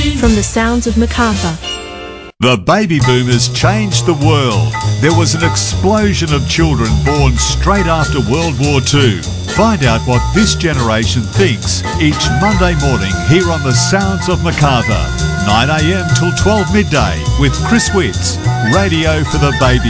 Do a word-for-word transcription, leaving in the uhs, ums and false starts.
From the sounds of Macarthur. The baby boomers changed the world. There was an explosion of children born straight after World War Two. Find out what this generation thinks each Monday morning here on the Sounds of Macarthur, nine a m till twelve midday with Chris Witts, radio for the baby